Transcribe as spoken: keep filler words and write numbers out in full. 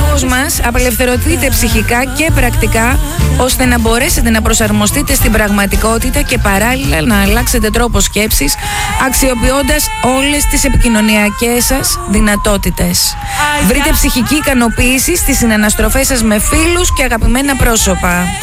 λόγος μας, απελευθερωθείτε ψυχικά και πρακτικά, ώστε να μπορέσετε να προσαρμοστείτε στην πραγματικότητα και παράλληλα να αλλάξετε τρόπο σκέψης, αξιοποιώντας όλες τις επικοινωνιακές σας δυνατότητες. Βρείτε ψυχική ικανοποίηση στις συναναστροφές σας με φίλους και αγαπημένα πρόσωπα.